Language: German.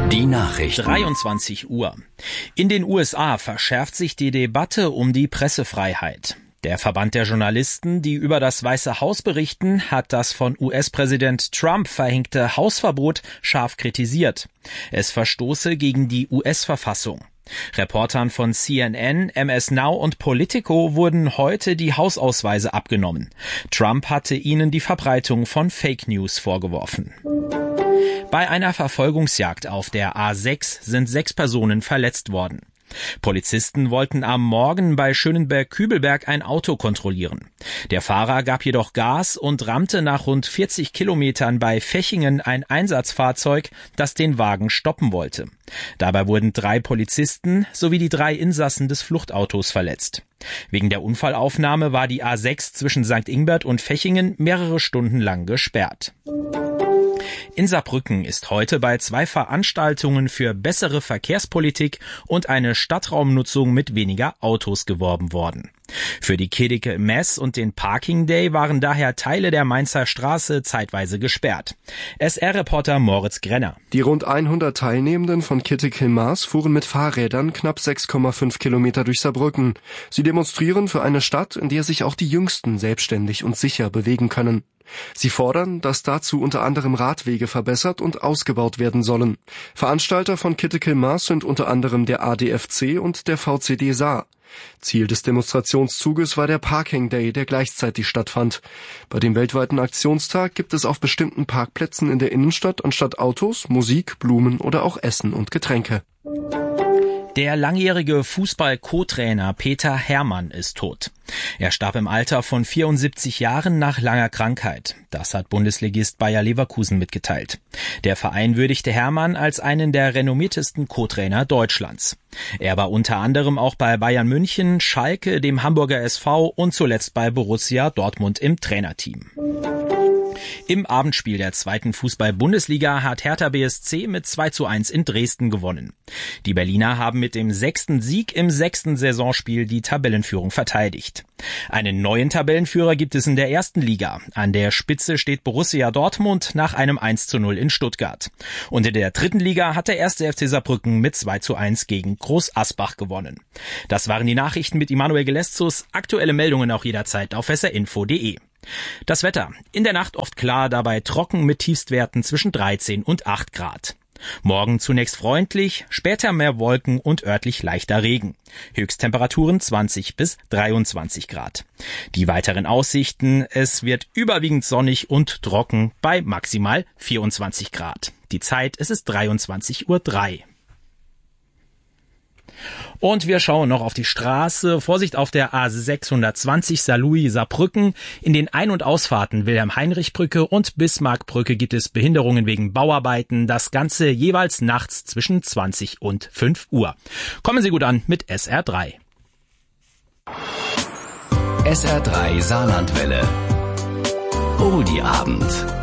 Die Nachrichten. 23 Uhr. In den USA verschärft sich die Debatte um die Pressefreiheit. Der Verband der Journalisten, die über das Weiße Haus berichten, hat das von US-Präsident Trump verhängte Hausverbot scharf kritisiert. Es verstoße gegen die US-Verfassung. Reportern von CNN, MS Now und Politico wurden heute die Hausausweise abgenommen. Trump hatte ihnen die Verbreitung von Fake News vorgeworfen. Bei einer Verfolgungsjagd auf der A6 sind 6 Personen verletzt worden. Polizisten wollten am Morgen bei Schönenberg-Kübelberg ein Auto kontrollieren. Der Fahrer gab jedoch Gas und rammte nach rund 40 Kilometern bei Fechingen ein Einsatzfahrzeug, das den Wagen stoppen wollte. Dabei wurden 3 Polizisten sowie die 3 Insassen des Fluchtautos verletzt. Wegen der Unfallaufnahme war die A6 zwischen St. Ingbert und Fechingen mehrere Stunden lang gesperrt. In Saarbrücken ist heute bei 2 Veranstaltungen für bessere Verkehrspolitik und eine Stadtraumnutzung mit weniger Autos geworben worden. Für die Kiddeke Mess und den Parking Day waren daher Teile der Mainzer Straße zeitweise gesperrt. SR-Reporter Moritz Grenner. Die rund 100 Teilnehmenden von Kiddeke Maas fuhren mit Fahrrädern knapp 6,5 Kilometer durch Saarbrücken. Sie demonstrieren für eine Stadt, in der sich auch die Jüngsten selbstständig und sicher bewegen können. Sie fordern, dass dazu unter anderem Radwege verbessert und ausgebaut werden sollen. Veranstalter von Kiddeke Maas sind unter anderem der ADFC und der VCD Saar. Ziel des Demonstrationszuges war der Parking Day, der gleichzeitig stattfand. Bei dem weltweiten Aktionstag gibt es auf bestimmten Parkplätzen in der Innenstadt anstatt Autos Musik, Blumen oder auch Essen und Getränke. Der langjährige Fußball-Co-Trainer Peter Hermann ist tot. Er starb im Alter von 74 Jahren nach langer Krankheit. Das hat Bundesligist Bayer Leverkusen mitgeteilt. Der Verein würdigte Hermann als einen der renommiertesten Co-Trainer Deutschlands. Er war unter anderem auch bei Bayern München, Schalke, dem Hamburger SV und zuletzt bei Borussia Dortmund im Trainerteam. Im Abendspiel der 2. Fußball-Bundesliga hat Hertha BSC mit 2:1 in Dresden gewonnen. Die Berliner haben mit dem 6. Sieg im 6. Saisonspiel die Tabellenführung verteidigt. Einen neuen Tabellenführer gibt es in der 1. Liga. An der Spitze steht Borussia Dortmund nach einem 1:0 in Stuttgart. Und in der 3. Liga hat der 1. FC Saarbrücken mit 2:1 gegen Groß Asbach gewonnen. Das waren die Nachrichten mit Immanuel Geleszus. Aktuelle Meldungen auch jederzeit auf srinfo.de. Das Wetter. In der Nacht oft klar, dabei trocken mit Tiefstwerten zwischen 13 und 8 Grad. Morgen zunächst freundlich, später mehr Wolken und örtlich leichter Regen. Höchsttemperaturen 20 bis 23 Grad. Die weiteren Aussichten, es wird überwiegend sonnig und trocken bei maximal 24 Grad. Die Zeit, es ist 23:03 Uhr. Und wir schauen noch auf die Straße. Vorsicht auf der A620 Saarlouis-Saarbrücken. In den Ein- und Ausfahrten Wilhelm-Heinrich-Brücke und Bismarck-Brücke gibt es Behinderungen wegen Bauarbeiten. Das Ganze jeweils nachts zwischen 20 und 5 Uhr. Kommen Sie gut an mit SR3. SR3 Saarlandwelle. Oldie Abend.